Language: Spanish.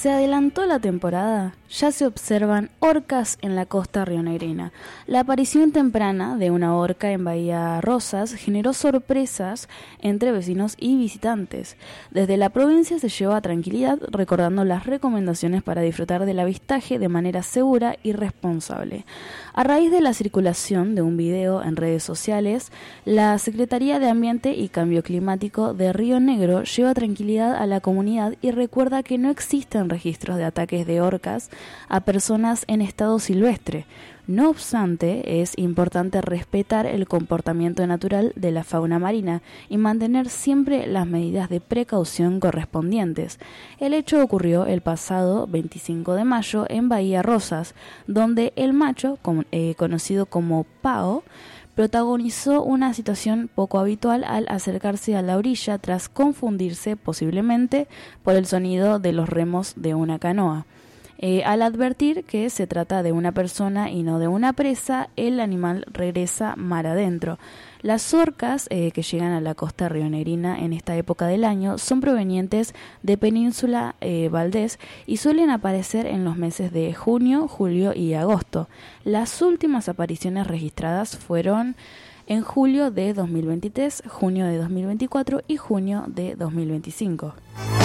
se adelantó la temporada, ya se observan orcas en la costa rionegrina. La aparición temprana de una orca en Bahía Rosas generó sorpresas entre vecinos y visitantes. Desde la provincia se llevó a tranquilidad recordando las recomendaciones para disfrutar del avistaje de manera segura y responsable. A raíz de la circulación de un video en redes sociales, la Secretaría de Ambiente y Cambio Climático de Río Negro lleva tranquilidad a la comunidad y recuerda que no existen registros de ataques de orcas a personas en estado silvestre. No obstante, es importante respetar el comportamiento natural de la fauna marina y mantener siempre las medidas de precaución correspondientes. El hecho ocurrió el pasado 25 de mayo en Bahía Rosas, donde el macho, conocido como Pao, protagonizó una situación poco habitual al acercarse a la orilla tras confundirse posiblemente por el sonido de los remos de una canoa. Al advertir que se trata de una persona y no de una presa, el animal regresa mar adentro. Las orcas que llegan a la costa rionegrina en esta época del año son provenientes de Península Valdés y suelen aparecer en los meses de junio, julio y agosto. Las últimas apariciones registradas fueron en julio de 2023, junio de 2024 y junio de 2025.